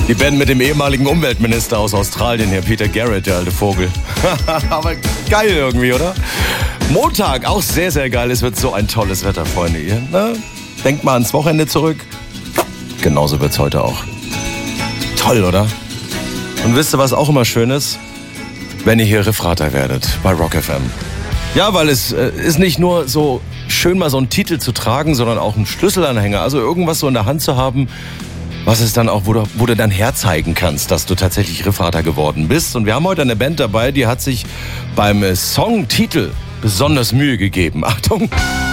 Die Band mit dem ehemaligen Umweltminister aus Australien, Herr Peter Garrett, der alte Vogel. Aber geil irgendwie, oder? Montag, auch sehr, sehr geil. Es wird so ein tolles Wetter, Freunde. Ihr, denkt mal ans Wochenende zurück. Genauso wird's heute auch. Toll, oder? Und wisst ihr, was auch immer schön ist? Wenn ihr hier Refrater werdet bei Rock FM. Ja, weil es ist nicht nur so schön, mal so einen Titel zu tragen, sondern auch einen Schlüsselanhänger. Also irgendwas so in der Hand zu haben, was es dann auch, wo du dann herzeigen kannst, dass du tatsächlich Refrater geworden bist. Und wir haben heute eine Band dabei, die hat sich beim Songtitel besonders Mühe gegeben. Achtung!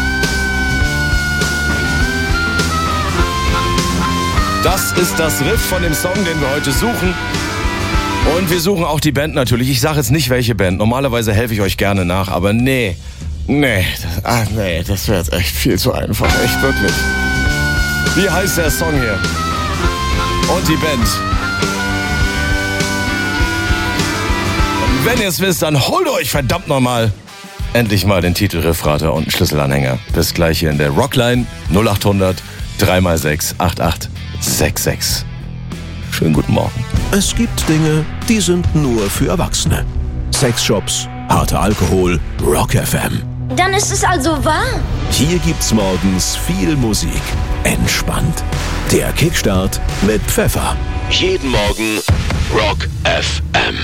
Das ist das Riff von dem Song, den wir heute suchen. Und wir suchen auch die Band natürlich. Ich sage jetzt nicht, welche Band. Normalerweise helfe ich euch gerne nach, aber nee, das wäre jetzt echt viel zu einfach. Echt, wirklich. Wie heißt der Song hier? Und die Band. Wenn ihr es wisst, dann holt euch verdammt nochmal endlich mal den Titel Refrater und einen Schlüsselanhänger. Bis gleich hier in der Rockline 0800 3x6 8866. Schönen guten Morgen. Es gibt Dinge, die sind nur für Erwachsene. Sexshops, harter Alkohol, Rock FM. Dann ist es also wahr. Hier gibt's morgens viel Musik. Entspannt. Der Kickstart mit Pfeffer. Jeden Morgen Rock FM.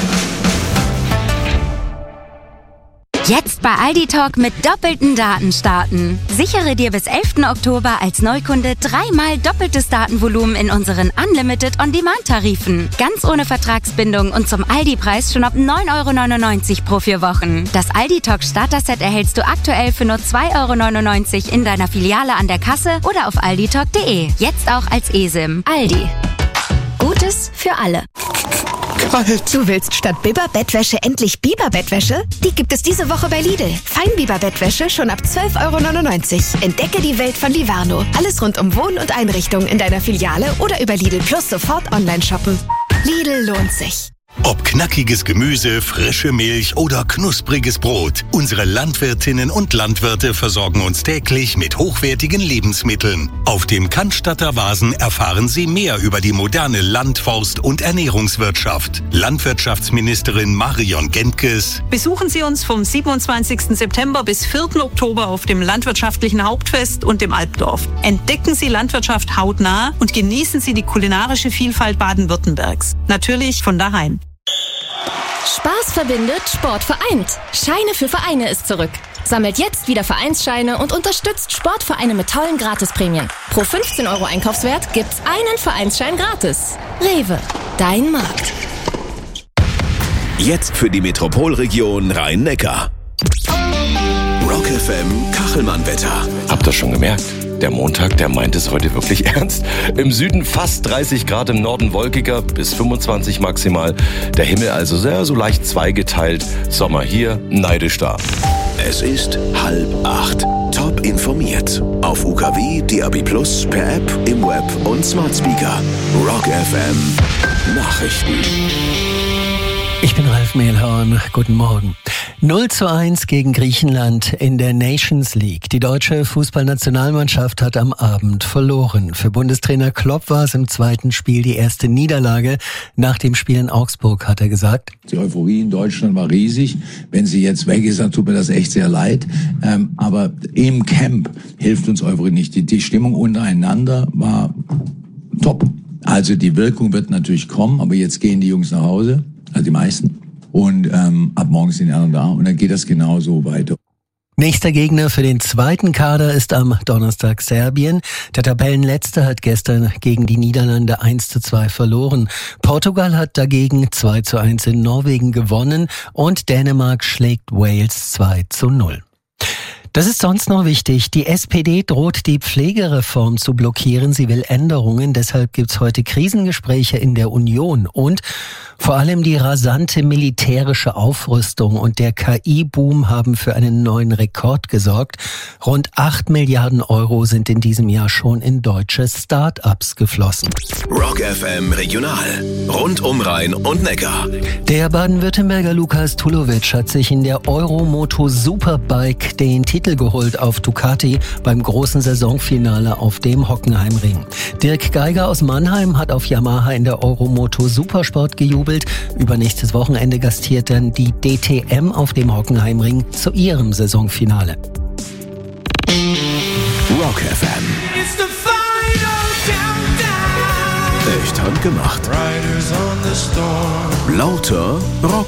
Jetzt bei Aldi Talk mit doppelten Daten starten. Sichere dir bis 11. Oktober als Neukunde 3-mal doppeltes Datenvolumen in unseren Unlimited On-Demand-Tarifen. Ganz ohne Vertragsbindung und zum Aldi-Preis schon ab 9,99 € pro 4 Wochen. Das Aldi Talk Starter-Set erhältst du aktuell für nur 2,99 € in deiner Filiale an der Kasse oder auf alditalk.de. Jetzt auch als eSIM. Aldi. Gutes für alle. Kalt. Du willst statt Biber-Bettwäsche endlich Biber-Bettwäsche? Die gibt es diese Woche bei Lidl. Feinbiber-Bettwäsche schon ab 12,99 €. Entdecke die Welt von Livarno. Alles rund um Wohn- und Einrichtung in deiner Filiale oder über Lidl Plus sofort online shoppen. Lidl lohnt sich. Ob knackiges Gemüse, frische Milch oder knuspriges Brot, unsere Landwirtinnen und Landwirte versorgen uns täglich mit hochwertigen Lebensmitteln. Auf dem Cannstatter Vasen erfahren Sie mehr über die moderne Land-, Forst- und Ernährungswirtschaft. Landwirtschaftsministerin Marion Gentges. Besuchen Sie uns vom 27. September bis 4. Oktober auf dem Landwirtschaftlichen Hauptfest und dem Alpdorf. Entdecken Sie Landwirtschaft hautnah und genießen Sie die kulinarische Vielfalt Baden-Württembergs. Natürlich von daheim. Spaß verbindet, Sport vereint. Scheine für Vereine ist zurück. Sammelt jetzt wieder Vereinsscheine und unterstützt Sportvereine mit tollen Gratisprämien. Pro 15 € Einkaufswert gibt's einen Vereinsschein gratis. Rewe, dein Markt. Jetzt für die Metropolregion Rhein-Neckar. Rock FM Kachelmann-Wetter. Habt ihr schon gemerkt? Der Montag, der meint es heute wirklich ernst. Im Süden fast 30 Grad, im Norden wolkiger, bis 25 maximal. Der Himmel also sehr so leicht zweigeteilt. Sommer hier, neidisch da. Es ist 7:30. Top informiert. Auf UKW, DAB+, per App, im Web und Smart Speaker. Rock FM Nachrichten. Ich bin Ralf Mehlhorn. Guten Morgen. 0:1 gegen Griechenland in der Nations League. Die deutsche Fußballnationalmannschaft hat am Abend verloren. Für Bundestrainer Klopp war es im zweiten Spiel die erste Niederlage. Nach dem Spiel in Augsburg hat er gesagt: Die Euphorie in Deutschland war riesig. Wenn sie jetzt weg ist, dann tut mir das echt sehr leid. Aber im Camp hilft uns Euphorie nicht. Die Stimmung untereinander war top. Also die Wirkung wird natürlich kommen, aber jetzt gehen die Jungs nach Hause. Also die meisten. Und ab morgen sind die anderen da. Und dann geht das genauso weiter. Nächster Gegner für den zweiten Kader ist am Donnerstag Serbien. Der Tabellenletzte hat gestern gegen die Niederlande 1:2 verloren. Portugal hat dagegen 2:1 in Norwegen gewonnen. Und Dänemark schlägt Wales 2:0. Das ist sonst noch wichtig. Die SPD droht, die Pflegereform zu blockieren. Sie will Änderungen. Deshalb gibt's heute Krisengespräche in der Union. Und Vor allem die rasante militärische Aufrüstung und der KI-Boom haben für einen neuen Rekord gesorgt. Rund 8 Milliarden Euro sind in diesem Jahr schon in deutsche Start-ups geflossen. Rock FM Regional. Rund um Rhein und Neckar. Der Baden-Württemberger Lukas Tulovic hat sich in der Euromoto Superbike den Titel geholt auf Ducati beim großen Saisonfinale auf dem Hockenheimring. Dirk Geiger aus Mannheim hat auf Yamaha in der Euromoto Supersport gejubelt. Übernächstes Wochenende gastiert dann die DTM auf dem Hockenheimring zu ihrem Saisonfinale. Rock FM. Echt handgemacht. Lauter Rock